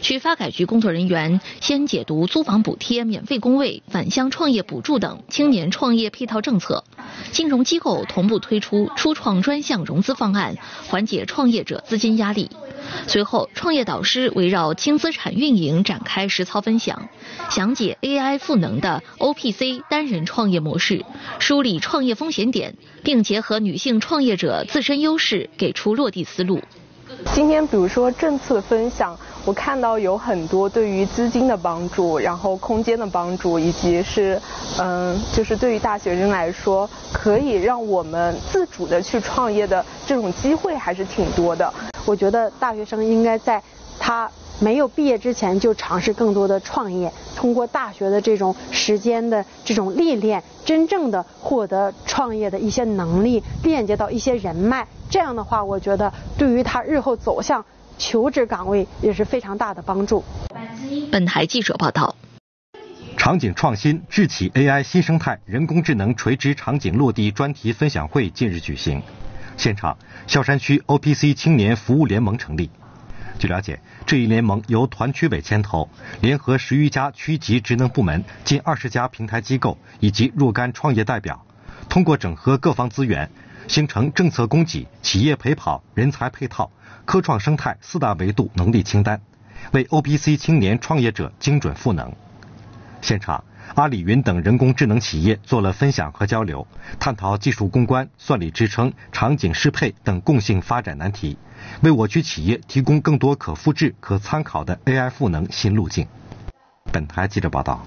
区发改局工作人员先解读租房补贴、免费工位、返乡创业补助等青年创业配套政策，金融机构同步推出初创专项融资方案，缓解创业者资金压力。随后，创业导师围绕轻资产运营展开实操分享，详解 AI 赋能的 OPC 单人创业模式，梳理创业风险点，并结合女性创业者自身优势，给出落地思路。 今天比如说政策分享，我看到有很多对于资金的帮助，然后空间的帮助，以及是就是对于大学生来说，可以让我们自主的去创业的这种机会还是挺多的。 我觉得大学生应该在他没有毕业之前就尝试更多的创业，通过大学的这种时间的这种历练，真正的获得创业的一些能力，链接到一些人脉。这样的话，我觉得对于他日后走向求职岗位也是非常大的帮助。 本台记者报道。 场景创新智企 AI 新生态人工智能垂直场景落地专题分享会近日举行，现场萧山区 OPC 青年服务联盟成立。据了解，这一联盟由团区委牵头，联合10余家区级职能部门、近20家平台机构以及若干创业代表，通过整合各方资源，形成政策供给、企业陪跑、人才配套、科创生态4大维度能力清单，为 OPC 青年创业者精准赋能。现场，阿里云等人工智能企业做了分享和交流，探讨技术攻关、算力支撑、场景适配等共性发展难题，为我区企业提供更多可复制、可参考的 AI 赋能新路径。本台记者报道。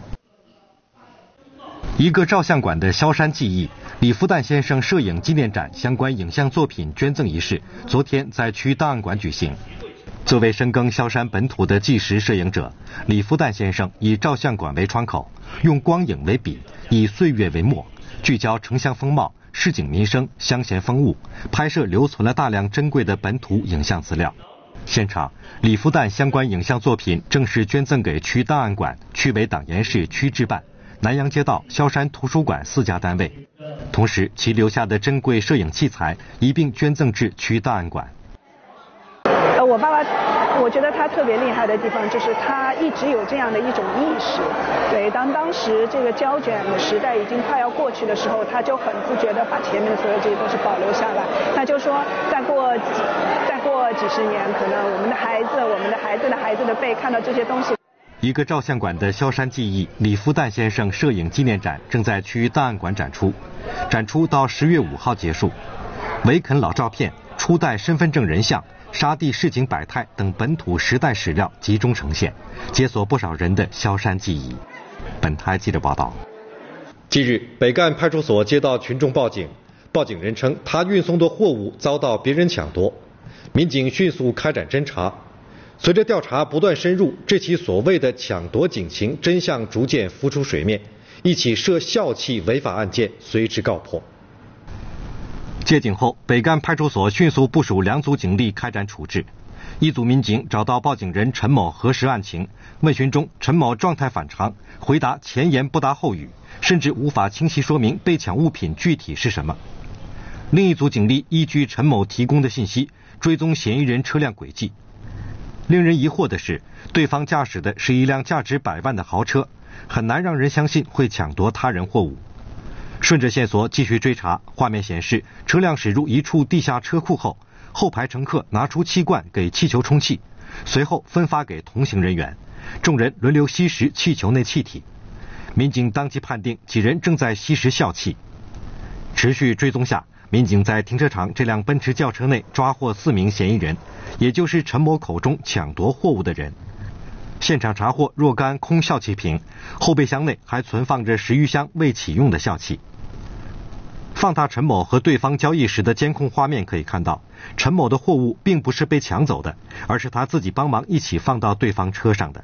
一个照相馆的萧山记忆，李福旦先生摄影纪念展相关影像作品捐赠仪式，昨天在区档案馆举行。作为深耕萧山本土的纪实摄影者，李福旦先生以照相馆为窗口，用光影为笔，以岁月为墨，聚焦城乡风貌、市井民生、乡贤风物，拍摄留存了大量珍贵的本土影像资料。现场，李福旦相关影像作品正式捐赠给区档案馆、区委党研室区治办、南阳街道萧山图书馆4家单位，同时其留下的珍贵摄影器材一并捐赠至区档案馆。 我爸爸，我觉得他特别厉害的地方就是他一直有这样的一种意识。对，当时这个胶卷的时代已经快要过去的时候，他就很自觉地把前面的所有这些东西保留下来。他就说，再过几十年，可能我们的孩子的孩子的辈看到这些东西。 一个照相馆的萧山记忆李福旦先生摄影纪念展正在区档案馆展出到10月5号结束。维肯老照片、初代身份证人像、沙地市井百态等本土时代史料集中呈现，解锁不少人的萧山记忆。本台记者报道。近日，北干派出所接到群众报警，报警人称他运送的货物遭到别人抢夺，民警迅速开展侦查。随着调查不断深入，这起所谓的抢夺警情真相逐渐浮出水面，一起涉校气违法案件随之告破。接警后，北干派出所迅速部署2组警力开展处置。一组民警找到报警人陈某核实案情，问询中陈某状态反常，回答前言不搭后语，甚至无法清晰说明被抢物品具体是什么。另一组警力依据陈某提供的信息，追踪嫌疑人车辆轨迹。令人疑惑的是，对方驾驶的是一辆价值100万的豪车，很难让人相信会抢夺他人货物。顺着线索继续追查，画面显示车辆驶入一处地下车库后，后排乘客拿出气罐给气球充气，随后分发给同行人员，众人轮流吸食气球内气体。民警当即判定几人正在吸食笑气。持续追踪下，民警在停车场这辆奔驰轿车内抓获4名嫌疑人，也就是陈某口中抢夺货物的人。现场查获若干空笑气瓶，后备箱内还存放着10余箱未启用的笑气。放大陈某和对方交易时的监控画面可以看到，陈某的货物并不是被抢走的，而是他自己帮忙一起放到对方车上的。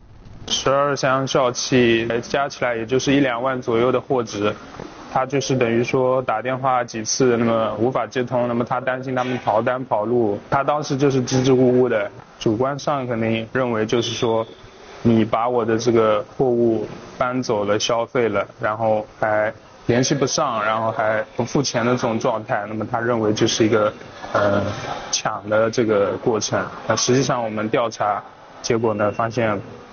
12箱笑气加起来也就是1-2万左右的货值，他就是等于说打电话几次，那么无法接通，那么他担心他们跑单跑路，他当时就是支支吾吾的，主观上肯定认为就是说你把我的这个货物搬走了、消费了，然后还联系不上，然后还不付钱的这种状态，那么他认为就是一个抢的这个过程。那实际上我们调查结果呢发现